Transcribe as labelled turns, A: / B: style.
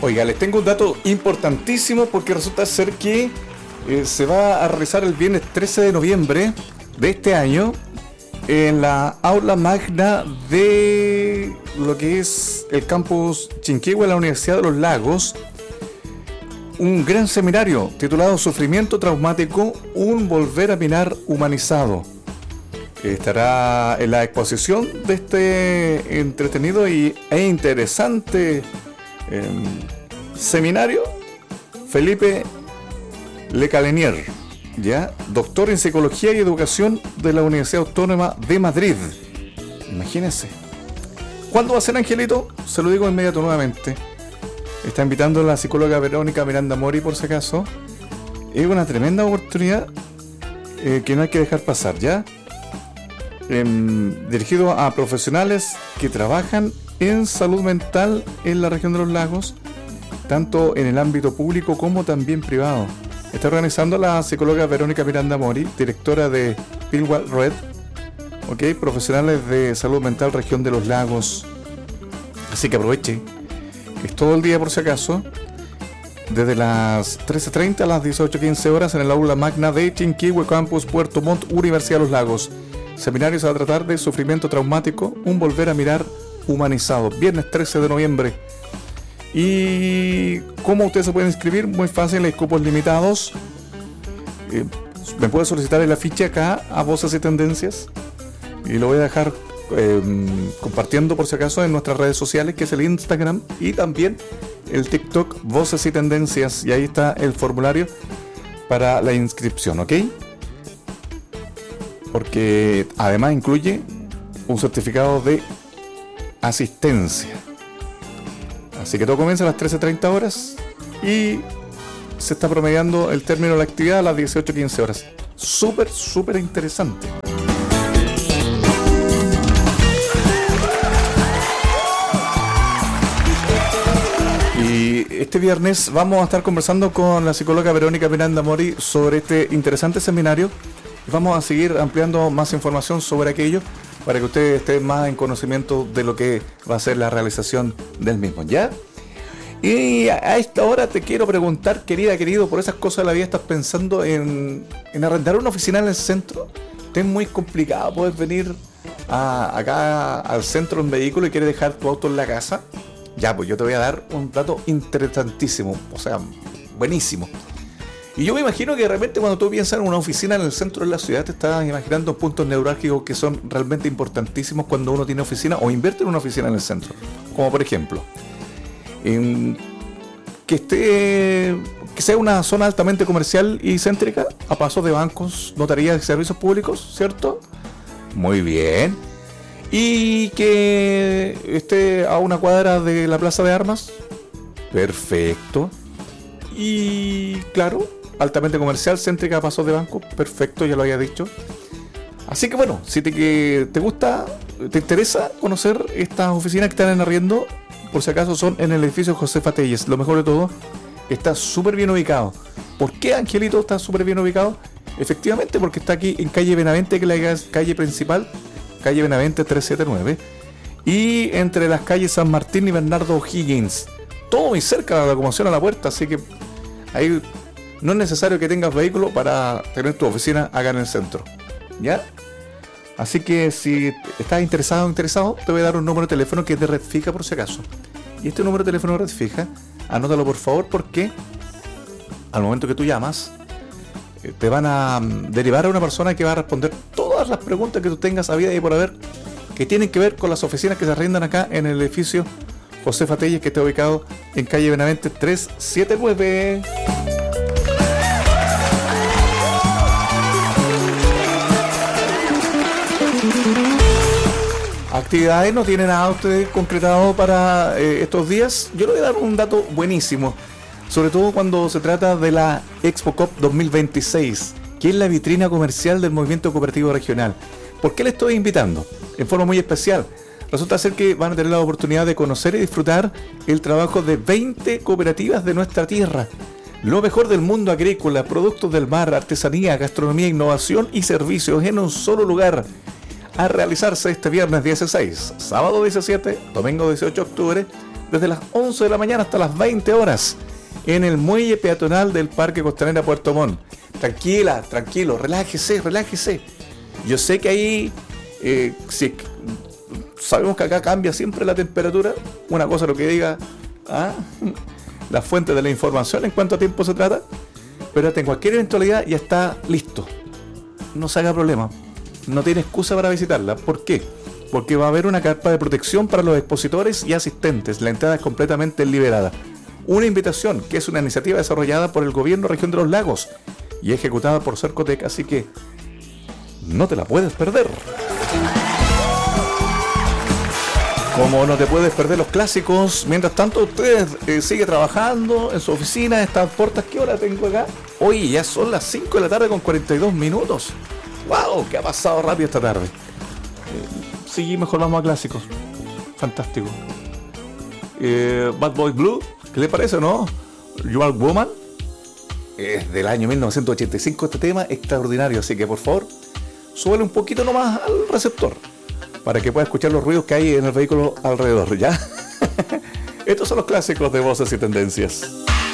A: Oiga, les tengo un dato importantísimo porque resulta ser que se va a realizar el viernes 13 de noviembre de este año en la aula magna de lo que es el campus Chinquihue de la Universidad de los Lagos, un gran seminario titulado Sufrimiento Traumático, un volver a mirar humanizado. Estará en la exposición de este entretenido e interesante seminario Felipe Lecalenier, ya, doctor en Psicología y Educación de la Universidad Autónoma de Madrid. Imagínense. ¿Cuándo va a ser, Angelito? Se lo digo inmediato nuevamente. Está invitando a la psicóloga Verónica Miranda Mori, por si acaso. Es una tremenda oportunidad que no hay que dejar pasar, ¿ya? Dirigido a profesionales que trabajan en salud mental en la región de los lagos, tanto en el ámbito público como también privado. Está organizando la psicóloga Verónica Miranda Mori, directora de Pilwell Red, profesionales de salud mental región de los lagos. Así que aproveche. Es todo el día por si acaso, desde las 13:30 a las 18:15 horas en el aula magna de Chinquihue Campus Puerto Montt, Universidad de los Lagos. Seminario se va a tratar de sufrimiento traumático, un volver a mirar humanizado. Viernes 13 de noviembre. ¿Y cómo ustedes se pueden inscribir? Muy fácil, hay cupos limitados. Me puede solicitar el afiche acá a Voces y Tendencias. Y lo voy a dejar compartiendo por si acaso en nuestras redes sociales, que es el Instagram y también el TikTok Voces y Tendencias. Y ahí está el formulario para la inscripción, ¿ok? Porque además incluye un certificado de asistencia. Así que todo comienza a las 13:30 horas y se está promediando el término de la actividad a las 18:15 horas. Súper interesante. Y este viernes vamos a estar conversando con la psicóloga Verónica Miranda Mori sobre este interesante seminario. Vamos a seguir ampliando más información sobre aquello para que usted esté más en conocimiento de lo que va a ser la realización del mismo, ¿ya? Y a esta hora te quiero preguntar, querido, por esas cosas de la vida, ¿estás pensando en arrendar una oficina en el centro? ¿Te es muy complicado poder venir acá al centro en vehículo y quieres dejar tu auto en la casa? Ya, pues yo te voy a dar un dato interesantísimo, o sea, buenísimo. Y yo me imagino que de repente cuando tú piensas en una oficina en el centro de la ciudad, te estás imaginando puntos neurálgicos que son realmente importantísimos cuando uno tiene oficina o invierte en una oficina en el centro. Como por ejemplo, que sea una zona altamente comercial y céntrica, a pasos de bancos, notarías y servicios públicos, ¿cierto? Muy bien. Y que esté a una cuadra de la Plaza de Armas. Perfecto. Y claro, altamente comercial, céntrica, a pasos de banco. Perfecto, ya lo había dicho. Así que bueno, si te gusta, te interesa conocer estas oficinas que están en arriendo, por si acaso son en el edificio Josefa Telles. Lo mejor de todo, está súper bien ubicado. ¿Por qué, Angelito, está súper bien ubicado? Efectivamente, porque está aquí en calle Benavente, que es la calle principal, calle Benavente 379, y entre las calles San Martín y Bernardo O'Higgins. Todo muy cerca de la locomoción a la puerta, así que ahí no es necesario que tengas vehículo para tener tu oficina acá en el centro, ¿ya? Así que si estás interesado o interesado, te voy a dar un número de teléfono que es de Red Fija por si acaso. Y este número de teléfono de Red Fija, anótalo por favor, porque al momento que tú llamas, te van a derivar a una persona que va a responder todas las preguntas que tú tengas a vida y por haber, que tienen que ver con las oficinas que se arrendan acá en el edificio Josefa Telles, que está ubicado en calle Benavente 379. Actividades no tiene nada usted concretado para estos días. Yo le voy a dar un dato buenísimo, sobre todo cuando se trata de la Expo Cop 2026, que es la vitrina comercial del movimiento cooperativo regional. ¿Por qué le estoy invitando? En forma muy especial. Resulta ser que van a tener la oportunidad de conocer y disfrutar el trabajo de 20 cooperativas de nuestra tierra. Lo mejor del mundo agrícola, productos del mar, artesanía, gastronomía, innovación y servicios en un solo lugar. A realizarse este viernes 16, sábado 17, domingo 18 de octubre, desde las 11 de la mañana hasta las 20 horas en el muelle peatonal del Parque Costanera Puerto Montt. Tranquilo, relájese. Yo sé que ahí, sabemos que acá cambia siempre la temperatura, una cosa lo que diga la fuente de la información en cuánto tiempo se trata, pero en cualquier eventualidad ya está listo. No se haga problema, no tiene excusa para visitarla. ¿Por qué? Porque va a haber una carpa de protección para los expositores y asistentes. La entrada es completamente liberada. Una invitación que es una iniciativa desarrollada por el Gobierno Región de los Lagos y ejecutada por Cercotec, así que no te la puedes perder. Como no te puedes perder los clásicos, mientras tanto usted sigue trabajando en su oficina, estas puertas. ¿Qué hora tengo acá? Oye, ya son las 5 de la tarde con 42 minutos. ¡Wow! ¿Qué ha pasado rápido esta tarde? Sí, mejor vamos a clásicos. Fantástico. Bad Boy Blue, ¿qué le parece, no? You Are Woman. Es del año 1985 este tema, extraordinario. Así que por favor, súbele un poquito nomás al receptor para que pueda escuchar los ruidos que hay en el vehículo alrededor, ¿ya? Estos son los clásicos de Voces y Tendencias.